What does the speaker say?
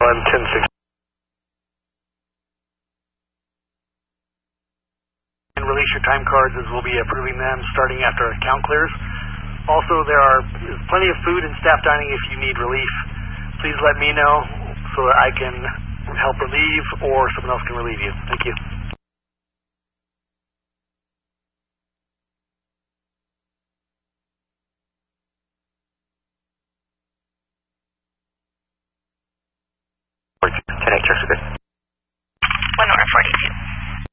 10-6. And release your time cards as we'll be approving them starting after our count clears. Also, there are plenty of food and staff dining if you need relief. Please let me know so that I can help relieve or someone else can relieve you. Thank you. Connect, good.